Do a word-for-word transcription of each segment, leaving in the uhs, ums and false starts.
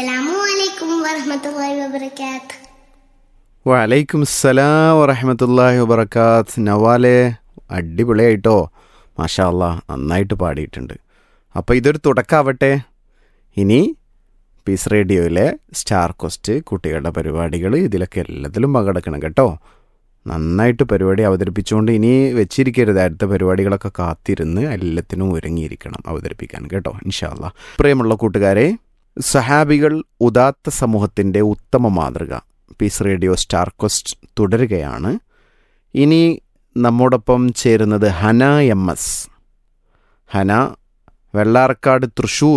അസ്സലാമു അലൈക്കും വറഹ്മത്തുള്ളാഹി വബറകാത്ത്. വലൈക്കും സലാം വറഹമത്തല്ലാഹി വബർക്കാത്ത്. നവാലെ അടിപൊളിയായിട്ടോ, മാഷാ അല്ലാ, നന്നായിട്ട് പാടിയിട്ടുണ്ട്. അപ്പോൾ ഇതൊരു തുടക്കമാവട്ടെ. ഇനി പീസ് റേഡിയോയിലെ സ്റ്റാർ ക്വസ്റ്റ് കുട്ടികളുടെ പരിപാടികൾ ഇതിലൊക്കെ എല്ലാത്തിലും പങ്കെടുക്കണം കേട്ടോ. നന്നായിട്ട് പരിപാടി അവതരിപ്പിച്ചുകൊണ്ട് ഇനി വെച്ചിരിക്കരുത്. അടുത്ത പരിപാടികളൊക്കെ കാത്തിരുന്ന് എല്ലാത്തിനും ഒരുങ്ങിയിരിക്കണം അവതരിപ്പിക്കാൻ കേട്ടോ, ഇൻഷാ അല്ലാ. പ്രിയമുള്ള കൂട്ടുകാരെ, സഹാബികൾ ഉദാത്ത സമൂഹത്തിൻ്റെ ഉത്തമ മാതൃക പീസ് റേഡിയോ സ്റ്റാർ ക്വസ്റ്റ് തുടരുകയാണ്. ഇനി നമ്മോടൊപ്പം ചേരുന്നത് ഹന എം എസ്. ഹന വെള്ളാർക്കാട് തൃശ്ശൂർ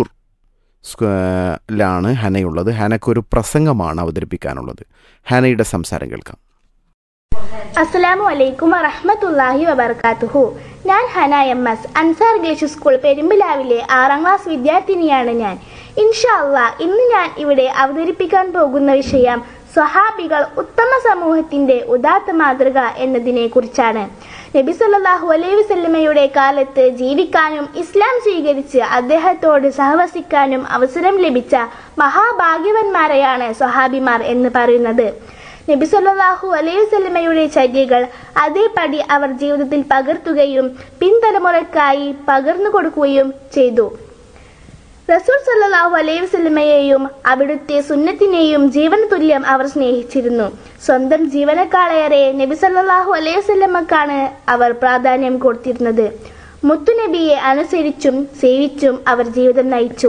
ലാണ് ഹനയുള്ളത്. ഹനക്കൊരു പ്രസംഗമാണ് അവതരിപ്പിക്കാനുള്ളത്. ഹനയുടെ സംസാരം കേൾക്കാം. അസ്സലാമു അലൈക്കും വറഹ്മത്തുള്ളാഹി വബറകാതുഹു. ഞാൻ Hana M S, Ansar girls school പെരുമ്പിലാവിലെ ആറാം ക്ലാസ് വിദ്യാർത്ഥിനിയാണ് ഞാൻ. ഇൻഷാ അല്ലാഹ് ഇന്ന് ഞാൻ ഇവിടെ അവതരിപ്പിക്കാൻ പോകുന്ന വിഷയം സ്വഹാബികൾ ഉത്തമ സമൂഹത്തിന്റെ ഉദാത്ത മാതൃക എന്നതിനെ കുറിച്ചാണ്. നബി സല്ലല്ലാഹു അലൈഹി വസല്ലമയുടെ കാലത്ത് ജീവിക്കാനും ഇസ്ലാം സ്വീകരിച്ച് അദ്ദേഹത്തോട് സഹവസിക്കാനും അവസരം ലഭിച്ച മഹാഭാഗ്യവന്മാരെയാണ് സ്വഹാബിമാർ എന്ന് പറയുന്നത്. നബി സല്ലല്ലാഹു അലൈഹി വസല്ലമയുടെ ചര്യകൾ അതേപടി അവർ ജീവിതത്തിൽ പകർത്തുകയും പിൻതലമുറയ്ക്കായി പകർന്നു കൊടുക്കുകയും ചെയ്തു. റസൂൽ സല്ലല്ലാഹു അലൈഹി വസല്ലമയെയും അവിടുത്തെ സുന്നത്തിനെയും ജീവൻ തുല്യം അവർ സ്നേഹിച്ചിരുന്നു. സ്വന്തം ജീവനക്കാളേറെ നബി സല്ലല്ലാഹു അലൈഹി വസല്ലമക്കാണ് അവർ പ്രാധാന്യം കൊടുത്തിരുന്നത്. മുത്തുനബിയെ അനുസരിച്ചും സേവിച്ചും അവർ ജീവിതം നയിച്ചു.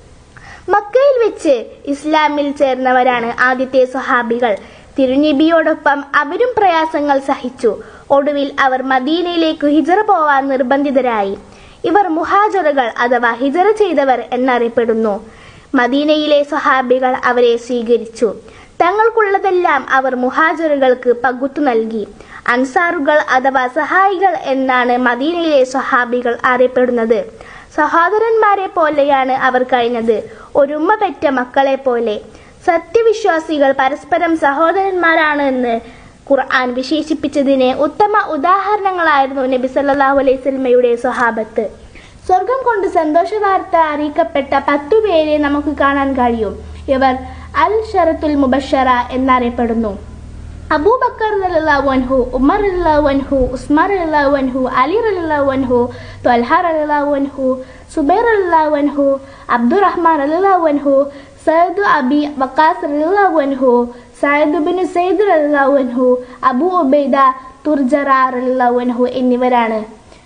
മക്കയിൽ വെച്ച് ഇസ്ലാമിൽ ചേർന്നവരാണ് ആദ്യത്തെ സ്വഹാബികൾ. തിരുനബിയോടൊപ്പം അവരും പ്രയാസങ്ങൾ സഹിച്ചു. ഒടുവിൽ അവർ മദീനയിലേക്ക് ഹിജറ പോവാൻ നിർബന്ധിതരായി. ഇവർ മുഹാജിറുകൾ അഥവാ ഹിജറ ചെയ്തവർ എന്നറിയപ്പെടുന്നു. മദീനയിലെ സ്വഹാബികൾ അവരെ സ്വീകരിച്ചു. തങ്ങൾക്കുള്ളതെല്ലാം അവർ മുഹാജിറുകൾക്ക് പകുത്തു നൽകി. അൻസാറുകൾ അഥവാ സഹായികൾ എന്നാണ് മദീനയിലെ സ്വഹാബികൾ അറിയപ്പെടുന്നത്. സഹോദരന്മാരെ പോലെയാണ് അവർ കഴിഞ്ഞത്, ഒരുമ്മ പെറ്റ മക്കളെ പോലെ. സത്യവിശ്വാസികൾ പരസ്പരം സഹോദരന്മാരാണ് എന്ന് ഖുർആൻ വിശേഷിപ്പിച്ചതിന് ഉത്തമ ഉദാഹരണങ്ങളായിരുന്നു നബി സല്ലല്ലാഹു അലൈഹി വസല്ലമയുടെ സ്വഹാബത്ത്. സ്വർഗം കൊണ്ട് സന്തോഷ വാർത്ത അറിയിക്കപ്പെട്ട പത്തു പേരെ നമുക്ക് കാണാൻ കഴിയും. ഇവർ അൽ ഷറത്തുൽ മുബശ്ശറ എന്നറിയപ്പെടുന്നു. അബൂബക്കർ റളിയല്ലാഹു അൻഹു, ഉമർ റളിയല്ലാഹു അൻഹു, ഉസ്മാൻ റളിയല്ലാഹു അൻഹു, അലി റളിയല്ലാഹു അൻഹു, ത്വൽഹ റളിയല്ലാഹു അൻഹു, സുബൈർ റളിയല്ലാഹു അൻഹു, അബ്ദുറഹ്മാൻ റളിയല്ലാഹു അൻഹു, സഅദ് അബി വഖാസ് റളിയല്ലാഹു അൻഹു, സഅദ് ബിൻ സയ്യിദ് റളിയല്ലാഹു അൻഹു, അബൂ ഉബൈദ തുർജറ റളിയല്ലാഹു അൻഹു എന്നിവരാണ്.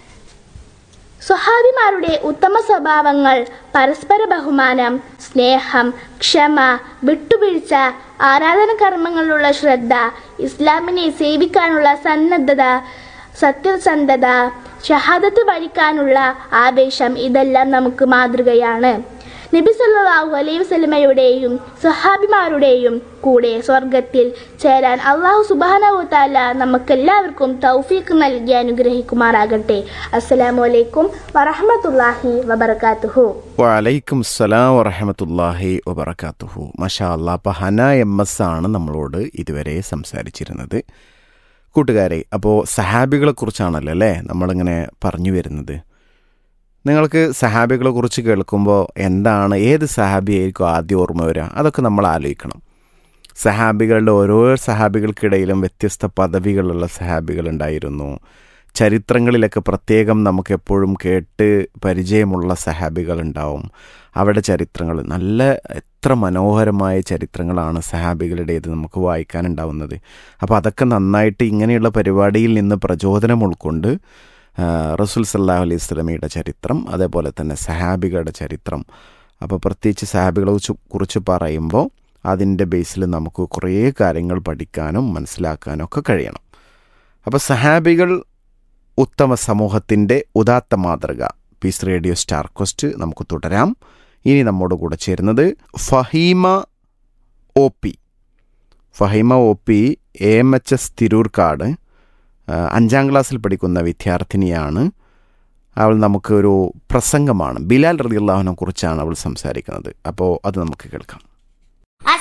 സ്വഹാബിമാരുടെ ഉത്തമ സ്വഭാവങ്ങൾ പരസ്പര ബഹുമാനം, സ്നേഹം, ക്ഷമ, വിട്ടുവീഴ്ച, ആരാധന കർമ്മങ്ങളിലുള്ള ശ്രദ്ധ, ഇസ്ലാമിനെ സേവിക്കാനുള്ള സന്നദ്ധത, സത്യസന്ധത, ഷഹാദത്ത് വരിക്കാനുള്ള ആവേശം, ഇതെല്ലാം നമുക്ക് മാതൃകയാണ്. നബി സല്ലല്ലാഹു അലൈഹി വസല്ലമയുടെയും സ്വഹാബിമാരുടെയും കൂടെ സ്വർഗത്തിൽ ചേരാൻ അല്ലാഹു സുബ്ഹാനഹു വ തആല നമുക്കെല്ലാവർക്കും തൗഫീഖ് നൽകി അനുഗ്രഹിക്കുമാറാകട്ടെ. അസ്സലാമു അലൈക്കും വറഹ്മത്തുള്ളാഹി വബറകാതുഹു. വലൈക്കും സലാം വറഹമത്തല്ലാഹി വബർക്കാത്തുഹു. മാഷാ അല്ലാ. അപ്പോൾ ഹന എം എസ് ആണ് നമ്മളോട് ഇതുവരെ സംസാരിച്ചിരുന്നത്. കൂട്ടുകാരെ, അപ്പോൾ സഹാബികളെക്കുറിച്ചാണല്ലോ അല്ലേ നമ്മളിങ്ങനെ പറഞ്ഞു വരുന്നത്. നിങ്ങൾക്ക് സഹാബികളെ കുറിച്ച് കേൾക്കുമ്പോൾ എന്താണ്, ഏത് സഹാബിയായിരിക്കും ആദ്യം ഓർമ്മ വരിക? അതൊക്കെ നമ്മൾ ആലോചിക്കണം. സഹാബികളുടെ ഓരോ സഹാബികൾക്കിടയിലും വ്യത്യസ്ത പദവികളുള്ള സഹാബികളുണ്ടായിരുന്നു. ചരിത്രങ്ങളിലൊക്കെ പ്രത്യേകം നമുക്കെപ്പോഴും കേട്ട് പരിചയമുള്ള സഹാബികളുണ്ടാവും. അവരുടെ ചരിത്രങ്ങൾ നല്ല എത്ര മനോഹരമായ ചരിത്രങ്ങളാണ് സഹാബികളുടേത് നമുക്ക് വായിക്കാനുണ്ടാവുന്നത്. അപ്പോൾ അതൊക്കെ നന്നായിട്ട് ഇങ്ങനെയുള്ള പരിപാടിയിൽ നിന്ന് പ്രചോദനം ഉൾക്കൊണ്ട് റസൂൽ സല്ലല്ലാഹു അലൈഹി വസല്ലമയുടെ ചരിത്രം, അതേപോലെ തന്നെ സഹാബികളുടെ ചരിത്രം, അപ്പോൾ പ്രത്യേകിച്ച് സഹാബികളെ കുറിച്ച് പറയുമ്പോൾ അതിൻ്റെ ബേസിൽ നമുക്ക് കുറേ കാര്യങ്ങൾ പഠിക്കാനും മനസ്സിലാക്കാനും ഒക്കെ കഴിയണം. അപ്പോൾ സഹാബികൾ ഉത്തമ സമൂഹത്തിൻ്റെ ഉദാത്ത മാതൃക പീസ് റേഡിയോ സ്റ്റാർ ക്വസ്റ്റ് നമുക്ക് തുടരാം. ഇനി നമ്മോട് കൂടെ ചേരുന്നത് Faheema O P. Faheema O P A M H S Thirurkad അഞ്ചാം ക്ലാസ്സിൽ പഠിക്കുന്ന വിദ്യാർത്ഥിനിയാണ്. അവൾ നമുക്ക് ഒരു പ്രസംഗമാണ്, ബിലാൽ റളിയല്ലാഹുവിനെ കുറിച്ചാണ് അവൾ സംസാരിക്കുന്നത്. അപ്പോൾ അത് നമുക്ക് കേൾക്കാം.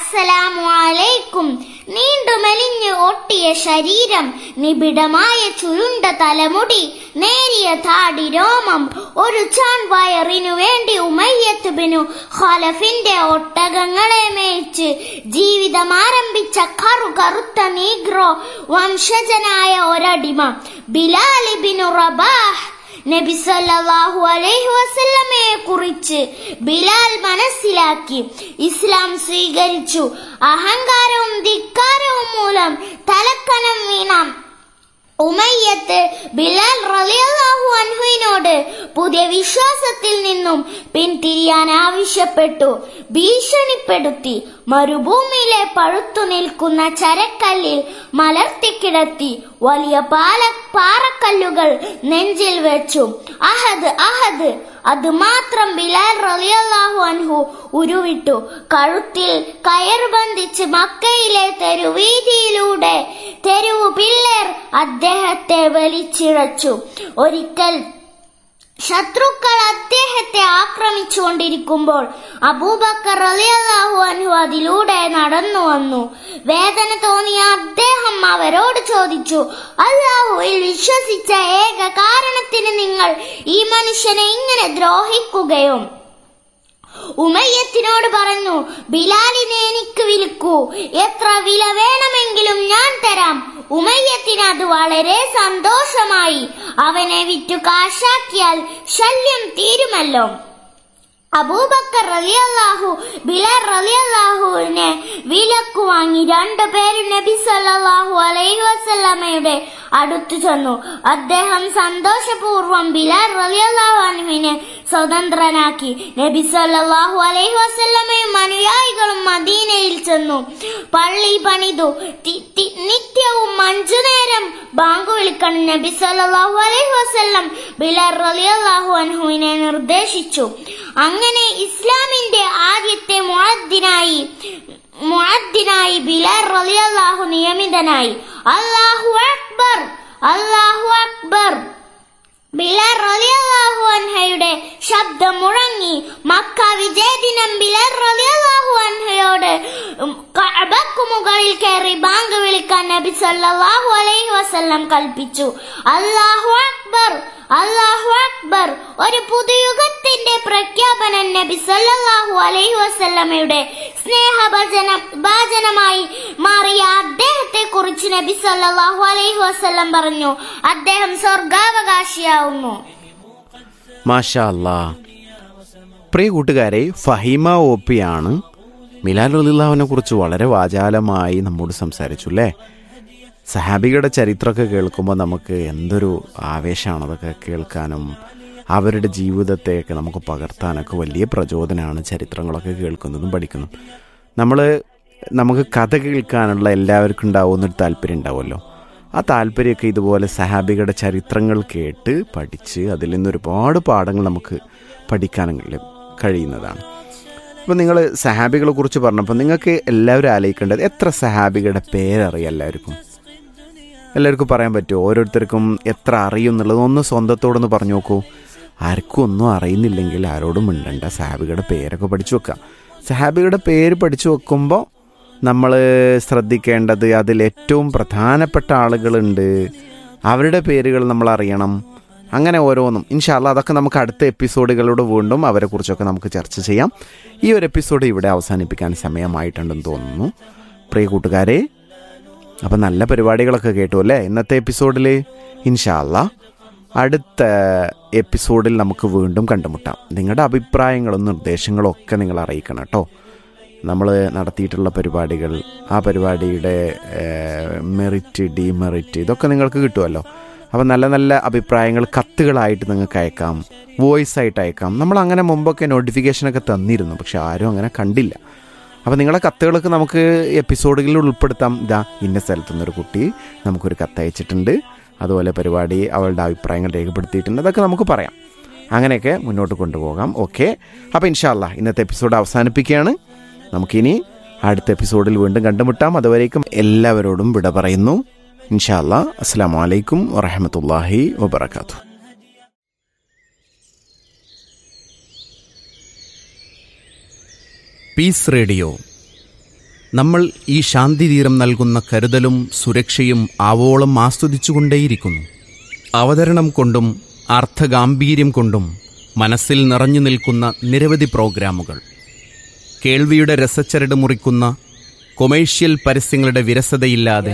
അസ്സലാമു അലൈക്കും. നീണ്ടുമെലിഞ്ഞ് ഒട്ടിയ ശരീരം, നിബിഡമായ ചുരുണ്ട തലമുടി, നേരിയ താടി രോമം, ഒരു ചാൺ വയറിനു വേണ്ടി ഉമയ്യത്ത് ബിനു ഖലഫിന്റെ ഒട്ടകങ്ങളെ മേയിച്ച് ജീവിതം ആരംഭിച്ച കറു കറുത്ത നീഗ്രോ വംശജനായ ഒരടിമ ബിലാൽ ഇബ്നു റബാഹ്. നബി സല്ലല്ലാഹു അലൈഹി വസല്ലമയെ കുറിച്ച് ബിലാൽ മനസ്സിലാക്കി, ഇസ്ലാം സ്വീകരിച്ചു. അഹങ്കാരവും ധിക്കാരവും മൂലം തലക്കനം വീണ ഉമയ്യത്ത് ബിലാൽ റളിയല്ലാഹു അൻഹുവിനോട് പുതിയ വിശ്വാസത്തിൽ നിന്നും പിന്തിരിയാൻ ആവശ്യപ്പെട്ടു, ഭീഷണിപ്പെടുത്തി. മരുഭൂമിയിലെ പഴുത്തു നിൽക്കുന്ന ചരക്കല്ലിൽ മലർത്തിക്കിടത്തി വലിയ പാല പാറക്കല്ലുകൾ നെഞ്ചിൽ വെച്ചു. അഹദ് അഹദ് അത് മാത്രം ബിലാൽ റളിയല്ലാഹു അൻഹു ഉരുവിട്ടു. കഴുത്തിൽ കയർ ബന്ധിച്ച് മക്കയിലെ തെരുവീതിയിലൂടെ തെരുവു പിള്ളേർ അദ്ദേഹത്തെ വലിച്ചിഴച്ചു. ഒരിക്കൽ ശത്രുക്കൾ അദ്ദേഹത്തെ ആക്രമിച്ചുകൊണ്ടിരിക്കുമ്പോൾ അബൂബക്കർ റളിയല്ലാഹു അൻഹു അതിലൂടെ നടന്നു വന്നു. വേദന തോന്നിയ അദ്ദേഹം അവരോട് ചോദിച്ചു, അല്ലാഹുവിൽ വിശ്വസിച്ച ഏക കാരണത്തിന് നിങ്ങൾ ഈ മനുഷ്യനെ ഇങ്ങനെ ദ്രോഹിക്കുകയോ? ഉമയ്യത്തിനോട് പറഞ്ഞു, ബിലാലിനെ എനിക്ക് വിൽക്കൂ, എത്ര വില വേണമെങ്കിലും ഞാൻ തരാം. ഉമയ്യത്തിന് അത് വളരെ സന്തോഷമായി. അവനെ വിറ്റു കാശാക്കിയാൽ ശല്യം തീരുമല്ലോ. അബൂബക്കർ റളിയല്ലാഹു ബിലാൽ റളിയല്ലാഹുവിനെ വിലക്കു വാങ്ങി രണ്ടുപേരും നബി സല്ലല്ലാഹു അലൈഹി വസല്ലമയുടെ അടുത്തു ചെന്നു. അദ്ദേഹം സന്തോഷപൂർവ്വം ബിലാൽ റളിയല്ലാഹു അൻഹുവിനെ സ്വതന്ത്രനാക്കി. നബി സല്ലല്ലാഹു അലൈഹി വസല്ലമയും അനുയായികളും മദീനയിൽ ചെന്നു. പള്ളി പണിതു. നിത്യവും അഞ്ചു നേരം ബാങ്ക് വിളിക്കണം നബി സല്ലല്ലാഹു അലൈഹി വസല്ലം ബിലാൽ റളിയല്ലാഹു അൻഹുവിനെ നിർദ്ദേശിച്ചു. അങ്ങനെ ഇസ്ലാമിന്റെ ആദ്യത്തെ മുഅദ്ദിനായി മുഅദ്ദിനായി ബിലാൽ റളിയല്ലാഹു നിയമിതനായി. അല്ലാഹു അക്ബർ, അല്ലാഹു അക്ബർ. ബിലാൽ റളിയല്ലാഹു അൻഹയുടെ ശബ്ദം മുഴങ്ങി. മക്ക വിജയദിനം ബിലാൽ റളിയല്ലാഹു അൻഹയോട് കഅബക്ക് മുകളിൽ കയറി ബാങ്ക് വിളിക്കാൻ നബി സല്ലല്ലാഹു അലൈഹി വസല്ലം കൽപ്പിച്ചു. അല്ലാഹു അക്ബർ, അല്ലാഹു അക്ബർ. ഒരു പുതുയുഗത്തിന്റെ പ്രഖ്യാപനം. നബി സല്ലല്ലാഹു അലൈഹി വസല്ലമയുടെ സ്നേഹഭജന ഭാജനമായി മാറിയ അദ്ദേഹത്തെ കുറിച്ച് നബി സല്ലല്ലാഹു അലൈഹി വസല്ലം പറഞ്ഞു, അദ്ദേഹം സ്വർഗാവകാശിയാവുന്നു. മാഷാ അല്ലാ. പ്രിയ കൂട്ടുകാരെ, ഫഹീമ ഓപ്പിയാണ് ബിലാൽ റളിയല്ലാഹുവിനെ കുറിച്ച് വളരെ വാചാലമായി നമ്മോട് സംസാരിച്ചു അല്ലേ. സഹാബികളുടെ ചരിത്രമൊക്കെ കേൾക്കുമ്പോൾ നമുക്ക് എന്തൊരു ആവേശമാണ് അതൊക്കെ കേൾക്കാനും അവരുടെ ജീവിതത്തെയൊക്കെ നമുക്ക് പകർത്താനൊക്കെ വലിയ പ്രചോദനമാണ് ചരിത്രങ്ങളൊക്കെ കേൾക്കുന്നതും പഠിക്കുന്നതും. നമ്മൾ നമുക്ക് കഥ കേൾക്കാനുള്ള എല്ലാവർക്കും ഉണ്ടാവുന്നൊരു താല്പര്യം ഉണ്ടാവുമല്ലോ. ആ താല്പര്യമൊക്കെ ഇതുപോലെ സഹാബികളുടെ ചരിത്രങ്ങൾ കേട്ട് പഠിച്ച് അതിൽ നിന്ന് ഒരുപാട് പാഠങ്ങൾ നമുക്ക് പഠിക്കാനും കഴിയുന്നതാണ്. അപ്പോൾ നിങ്ങൾ സഹാബികളെ കുറിച്ച് പറഞ്ഞപ്പോൾ നിങ്ങൾക്ക് എല്ലാവരും ആലോചിക്കേണ്ടത് എത്ര സഹാബികളുടെ പേരറിയാം എല്ലാവർക്കും? എല്ലാവർക്കും പറയാൻ പറ്റുമോ? ഓരോരുത്തർക്കും എത്ര അറിയും എന്നുള്ളത് ഒന്ന് സ്വന്തത്തോടൊന്ന് പറഞ്ഞു നോക്കൂ. ആർക്കും ഒന്നും അറിയുന്നില്ലെങ്കിൽ ആരോടും മിണ്ടണ്ട, സഹാബികളുടെ പേരൊക്കെ പഠിച്ചു വെക്കാം. സഹാബികളുടെ പേര് പഠിച്ചു വെക്കുമ്പോൾ നമ്മൾ ശ്രദ്ധിക്കേണ്ടത് അതിൽ ഏറ്റവും പ്രധാനപ്പെട്ട ആളുകളുണ്ട്, അവരുടെ പേരുകൾ നമ്മൾ അറിയണം. അങ്ങനെ ഓരോന്നും ഇൻഷാ അല്ലാഹ് അതൊക്കെ നമുക്ക് അടുത്ത എപ്പിസോഡുകളിലൂടെ വീണ്ടും അവരെക്കുറിച്ചൊക്കെ നമുക്ക് ചർച്ച ചെയ്യാം. ഈ ഒരു എപ്പിസോഡ് ഇവിടെ അവസാനിപ്പിക്കാൻ സമയമായിട്ടുണ്ടെന്ന് തോന്നുന്നു പ്രിയ കൂട്ടുകാരെ. അപ്പം നല്ല പരിപാടികളൊക്കെ കേട്ടു അല്ലേ ഇന്നത്തെ എപ്പിസോഡിൽ. ഇൻഷാ അല്ലാഹ് അടുത്ത എപ്പിസോഡിൽ നമുക്ക് വീണ്ടും കണ്ടുമുട്ടാം. നിങ്ങളുടെ അഭിപ്രായങ്ങളും നിർദ്ദേശങ്ങളും ഒക്കെ നിങ്ങൾ അറിയിക്കണം കേട്ടോ. നമ്മൾ നടത്തിയിട്ടുള്ള പരിപാടികൾ, ആ പരിപാടിയുടെ മെറിറ്റ് ഡിമെറിറ്റ് ഇതൊക്കെ നിങ്ങൾക്ക് കിട്ടുമല്ലോ. അപ്പോൾ നല്ല നല്ല അഭിപ്രായങ്ങൾ കത്തുകളായിട്ട് നിങ്ങൾക്ക് അയക്കാം, വോയിസ് ആയിട്ട് അയക്കാം. നമ്മളങ്ങനെ മുമ്പൊക്കെ നോട്ടിഫിക്കേഷനൊക്കെ തന്നിരുന്നു, പക്ഷെ ആരും അങ്ങനെ കണ്ടില്ല. അപ്പോൾ നിങ്ങളെ കത്തുകളൊക്കെ നമുക്ക് എപ്പിസോഡുകളിൽ ഉൾപ്പെടുത്താം. ഇതാ ഇന്ന സ്ഥലത്തുനിന്നൊരു കുട്ടി നമുക്കൊരു കത്തയച്ചിട്ടുണ്ട്, അതുപോലെ പരിപാടി അവളുടെ അഭിപ്രായങ്ങൾ രേഖപ്പെടുത്തിയിട്ടുണ്ട്, അതൊക്കെ നമുക്ക് പറയാം. അങ്ങനെയൊക്കെ മുന്നോട്ട് കൊണ്ടുപോകാം. ഓക്കെ, അപ്പോൾ ഇൻഷാ അല്ലാഹ് ഇന്നത്തെ എപ്പിസോഡ് അവസാനിപ്പിക്കുകയാണ്. നമുക്കിനി അടുത്ത എപ്പിസോഡിൽ വീണ്ടും കണ്ടുമുട്ടാം. അതുവരേക്കും എല്ലാവരോടും വിട പറയുന്നു. ഇൻഷാ അല്ലാഹ്. അസ്സലാമു അലൈക്കും വറഹ്മത്തുള്ളാഹി വബറകാതുഹു. പീസ് റേഡിയോ നമ്മൾ ഈ ശാന്തിതീരം നൽകുന്ന കരുതലും സുരക്ഷയും ആവോളം ആസ്വദിച്ചുകൊണ്ടേയിരിക്കുന്നു. അവതരണം കൊണ്ടും അർത്ഥഗാംഭീര്യം കൊണ്ടും മനസ്സിൽ നിറഞ്ഞു നിൽക്കുന്ന നിരവധി പ്രോഗ്രാമുകൾ, കേൾവിയുടെ രസച്ചരട് മുറിക്കുന്ന കൊമേഴ്ഷ്യൽ പരസ്യങ്ങളുടെ വിരസതയില്ലാതെ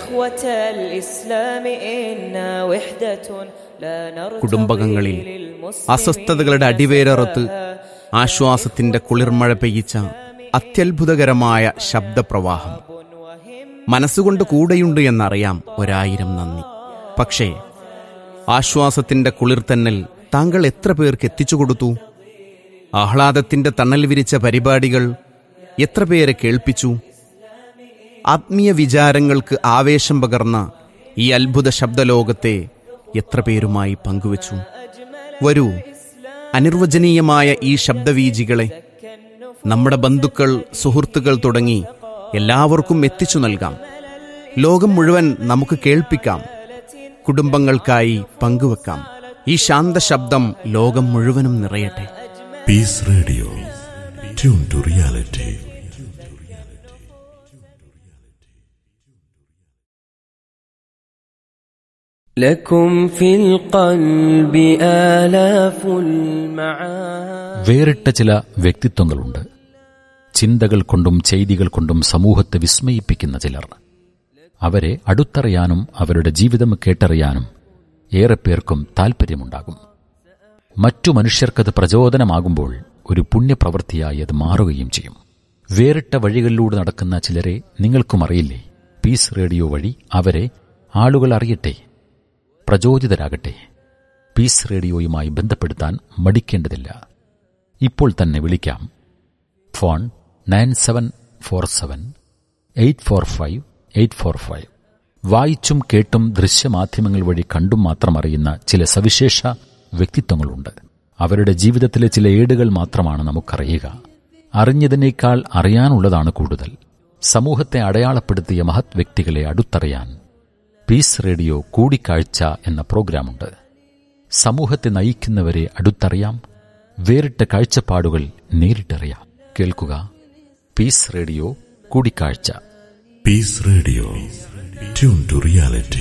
കുടുംബകങ്ങളിൽ അസ്വസ്ഥതകളുടെ അടിവേരറുത്ത് ആശ്വാസത്തിന്റെ കുളിർമഴ പെയ്യിച്ച അത്യത്ഭുതകരമായ ശബ്ദപ്രവാഹം. മനസ്സുകൊണ്ട് കൂടെയുണ്ട് എന്നറിയാം, ഒരായിരം നന്ദി. പക്ഷേ ആശ്വാസത്തിന്റെ കുളിർത്തന്നൽ താങ്കൾ എത്ര പേർക്ക് എത്തിച്ചു കൊടുത്തു? ആഹ്ലാദത്തിന്റെ തണൽ വിരിച്ച പരിപാടികൾ എത്ര പേരെ കേൾപ്പിച്ചു? ആത്മീയ വിചാരങ്ങൾക്ക് ആവേശം പകർന്ന ഈ അത്ഭുത ശബ്ദലോകത്തെ എത്ര പേരുമായി പങ്കുവച്ചു? വരൂ, അനിർവചനീയമായ ഈ ശബ്ദവീജികളെ നമ്മുടെ ബന്ധുക്കൾ, സുഹൃത്തുക്കൾ തുടങ്ങി എല്ലാവർക്കും എത്തിച്ചു നൽകാം. ലോകം മുഴുവൻ നമുക്ക് കേൾപ്പിക്കാം, കുടുംബങ്ങൾക്കായി പങ്കുവെക്കാം. ഈ ശാന്ത ശബ്ദം ലോകം മുഴുവനും നിറയട്ടെ. Piece radio, tune to reality. لكم في القلب آلاف المعاني. വേറിട്ട ചില വ്യക്തിത്വങ്ങളുണ്ട്. ചിന്തകൾ കൊണ്ടും ചെയ്തികൾ കൊണ്ടും സമൂഹത്തെ വിസ്മയിപ്പിക്കുന്ന ചിലർ. അവരെ അടുത്തറിയാനും അവരുടെ ജീവിതം കേട്ടറിയാനും ഏറെ പേർക്കും താൽപ്പര്യമുണ്ടാകും. മറ്റു മനുഷ്യർക്കത് പ്രചോദനമാകുമ്പോൾ ഒരു പുണ്യപ്രവൃത്തിയായി അത് മാറുകയും ചെയ്യും. വേറിട്ട വഴികളിലൂടെ നടക്കുന്ന ചിലരെ നിങ്ങൾക്കും അറിയില്ലേ? പീസ് റേഡിയോ വഴി അവരെ ആളുകൾ അറിയട്ടെ, പ്രചോദിതരാകട്ടെ. പീസ് റേഡിയോയുമായി ബന്ധപ്പെടുത്താൻ മടിക്കേണ്ടതില്ല. ഇപ്പോൾ തന്നെ വിളിക്കാം. Phone nine seven four seven eight four five eight four five. വായിച്ചും കേട്ടും ദൃശ്യമാധ്യമങ്ങൾ വഴി കണ്ടും മാത്രം അറിയുന്ന ചില സവിശേഷ വ്യക്തിത്വങ്ങളുണ്ട്. അവരുടെ ജീവിതത്തിലെ ചില ഏടുകൾ മാത്രമാണ് നമുക്കറിയുക. അറിഞ്ഞതിനേക്കാൾ അറിയാനുള്ളതാണ് കൂടുതൽ. സമൂഹത്തെ അടയാളപ്പെടുത്തിയ മഹത് വ്യക്തികളെ അടുത്തറിയാൻ പീസ് റേഡിയോ കൂടിക്കാഴ്ച എന്ന പ്രോഗ്രാമുണ്ട്. സമൂഹത്തെ നയിക്കുന്നവരെ അടുത്തറിയാം, വേറിട്ട കാഴ്ചപ്പാടുകൾ നേരിട്ടറിയാം. കേൾക്കുക പീസ് റേഡിയോ കൂടിക്കാഴ്ച. Piece radio, tune to reality.